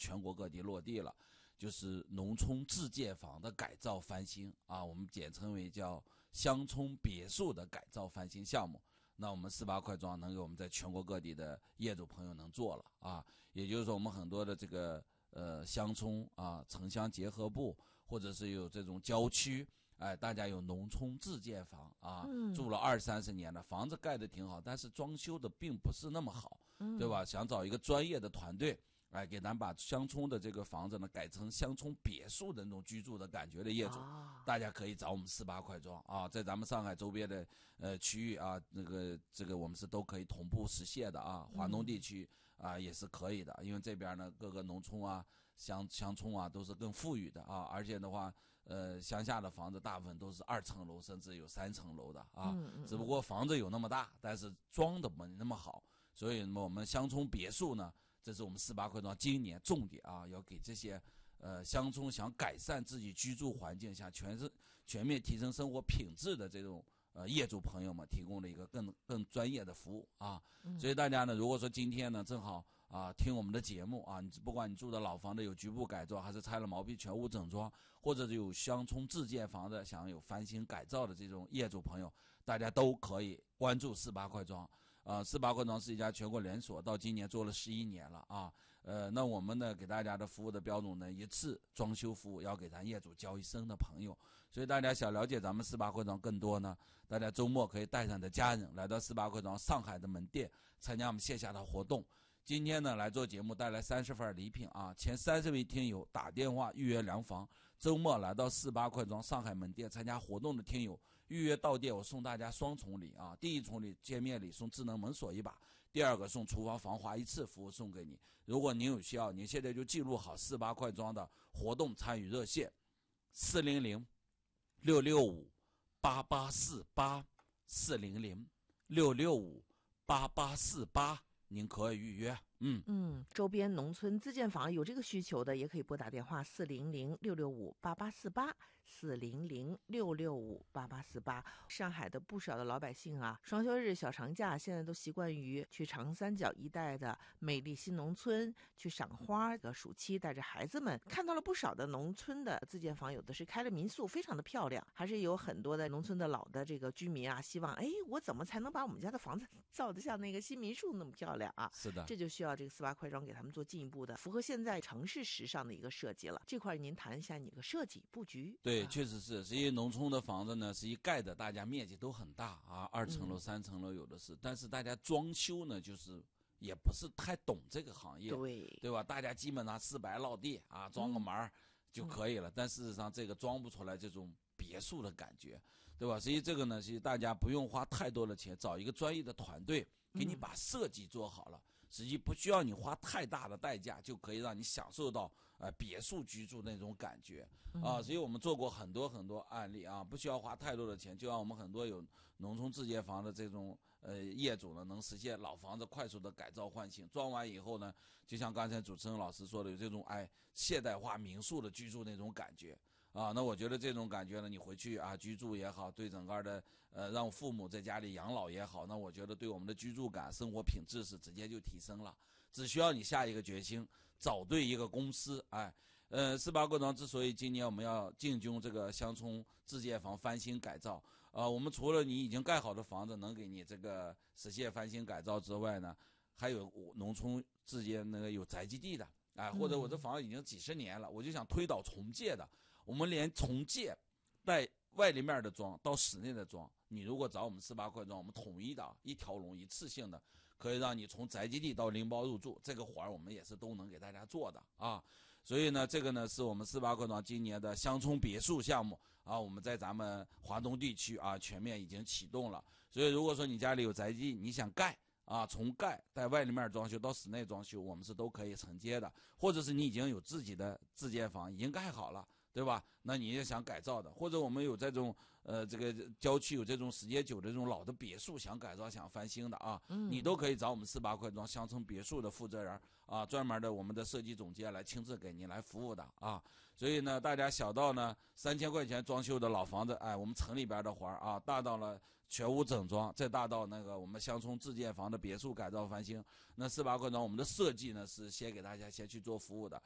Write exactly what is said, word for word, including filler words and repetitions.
全国各地落地了，就是农村自建房的改造翻新啊，我们简称为叫乡村别墅的改造翻新项目。那我们四八快装能给我们在全国各地的业主朋友能做了啊，也就是说我们很多的这个呃乡村啊、城乡结合部，或者是有这种郊区，哎，大家有农村自建房啊， 嗯、 住了二三十年了，房子盖得挺好，但是装修的并不是那么好， 嗯、 对吧？想找一个专业的团队。哎，给咱把乡村的这个房子呢改成乡村别墅的那种居住的感觉的业主， 哦、 大家可以找我们四八快装啊，在咱们上海周边的呃区域啊，那个这个我们是都可以同步实现的啊，华东地区啊也是可以的，因为这边呢各个农村啊、乡乡村啊都是更富裕的啊，而且的话，呃，乡下的房子大部分都是二层楼，甚至有三层楼的啊， 嗯嗯、 只不过房子有那么大，但是装的没那么好，所以我们乡村别墅呢。这是我们四八快装今年重点啊，要给这些呃乡村想改善自己居住环境、想全是全面提升生活品质的这种呃业主朋友们提供了一个更更专业的服务啊。 嗯、 所以大家呢，如果说今天呢正好啊听我们的节目啊，你不管你住的老房子有局部改造，还是拆了毛坯全屋整装，或者是有乡村自建房的想有翻新改造的这种业主朋友，大家都可以关注四八快装。啊，四八快装是一家全国连锁，到今年做了十一年了啊。呃，那我们呢给大家的服务的标准呢，一次装修服务要给咱业主交一生的朋友。所以大家想了解咱们四八快装更多呢，大家周末可以带上你的家人来到四八快装上海的门店，参加我们线下的活动。今天呢来做节目带来三十份礼品啊，前三十位听友打电话预约量房，周末来到四八快装上海门店参加活动的听友预约到店，我送大家双重礼啊，第一重礼见面礼送智能门锁一把，第二个送厨房防滑一次服务送给你。如果您有需要，您现在就记录好四八快装的活动参与热线四零零六六五八八四八四零零六六五八八四八。您可以预约，嗯嗯，周边农村自建房有这个需求的，也可以拨打电话四零零六六五八八四八四零零六六五八八四八。上海的不少的老百姓啊，双休日、小长假现在都习惯于去长三角一带的美丽新农村去赏花。的暑期带着孩子们看到了不少的农村的自建房，有的是开了民宿，非常的漂亮，还是有很多的农村的老的这个居民啊，希望哎，我怎么才能把我们家的房子造得像那个新民宿那么漂亮啊？ 是的， 这就需要这个四八快装给他们做进一步的符合现在城市时尚的一个设计了。这块您谈一下你个设计布局。 对， 啊、 确实是，实际农村的房子呢，实际盖的大家面积都很大啊，二层楼、嗯、三层楼有的是，但是大家装修呢，就是也不是太懂这个行业， 对对吧？大家基本上四白落地啊，装个门就可以了，嗯、但事实上这个装不出来这种别墅的感觉，对吧？所以这个呢，其实大家不用花太多的钱，找一个专业的团队给你把设计做好了，嗯、实际不需要你花太大的代价，就可以让你享受到呃别墅居住那种感觉啊。所以我们做过很多很多案例啊，不需要花太多的钱，就让我们很多有农村自建房的这种呃业主呢，能实现老房子快速的改造换新，装完以后呢，就像刚才主持人老师说的，有这种哎现代化民宿的居住那种感觉。啊，那我觉得这种感觉呢，你回去啊居住也好，对整个的呃让父母在家里养老也好，那我觉得对我们的居住感、生活品质是直接就提升了。只需要你下一个决心，找对一个公司，哎，呃，四八快装之所以今年我们要进军这个乡村自建房翻新改造，呃，我们除了你已经盖好的房子能给你这个实现翻新改造之外呢，还有农村自建那个有宅基地的。哎，或者我这房子已经几十年了，嗯、我就想推倒重建的。我们连重建带外立面的装到室内的装，你如果找我们四八快装，我们统一的一条龙一次性的，可以让你从宅基地到拎包入住，这个活儿我们也是都能给大家做的啊。所以呢，这个呢是我们四八快装今年的乡村别墅项目啊，我们在咱们华东地区啊全面已经启动了。所以如果说你家里有宅基地，你想盖。啊，从盖带外立面装修到室内装修，我们是都可以承接的。或者是你已经有自己的自建房，已经盖好了，对吧？那你也想改造的，或者我们有这种呃这个郊区有这种时间久的这种老的别墅，想改造想翻新的啊，嗯、你都可以找我们四八快装乡村别墅的负责人啊，专门的我们的设计总监来亲自给您来服务的啊。所以呢，大家小到呢三千块钱装修的老房子，哎，我们城里边的活儿啊，大到了全屋整装，再大到那个我们乡村自建房的别墅改造翻新，那四八快装我们的设计呢是先给大家先去做服务的，